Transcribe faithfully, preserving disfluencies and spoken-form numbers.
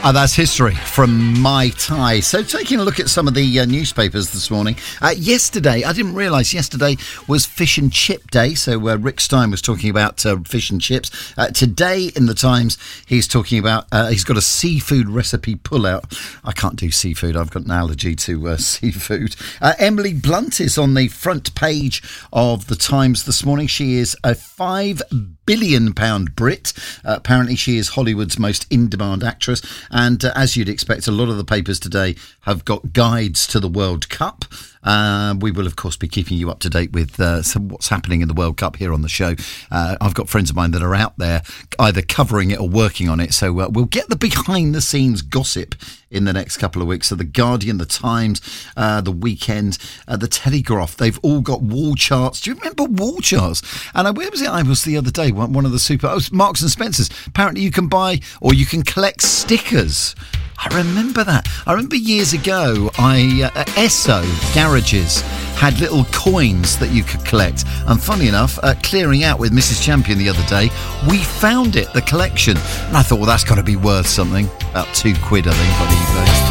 Uh, that's history from Mai Tai. So taking a look at some of the uh, newspapers this morning. Uh, yesterday, I didn't realise yesterday was Fish and Chip Day. So uh, Rick Stein was talking about uh, fish and chips. Uh, today in the Times, he's talking about, uh, he's got a seafood recipe pull-out. I can't do seafood. I've got an allergy to uh, seafood. Uh, Emily Blunt is on the front page of the Times this morning. She is a five billion pound Brit. Uh, apparently she is Hollywood's most in-demand actress. And uh, as you'd expect, a lot of the papers today have got guides to the World Cup. Uh, we will, of course, be keeping you up to date with uh, some, what's happening in the World Cup here on the show. Uh, I've got friends of mine that are out there either covering it or working on it. So uh, we'll get the behind-the-scenes gossip in the next couple of weeks. So The Guardian, The Times, uh, The Weekend, uh, The Telegraph, they've all got wall charts. Do you remember wall charts? And uh, where was it I was the other day? One, one of the super... Oh, Marks and Spencer's. Apparently you can buy or you can collect stickers. I remember that. I remember years ago, I uh, Esso garages had little coins that you could collect. And funny enough, uh, clearing out with Missus Champion the other day, we found it, the collection. And I thought, well, that's got to be worth something. About two quid, I think, on eBay.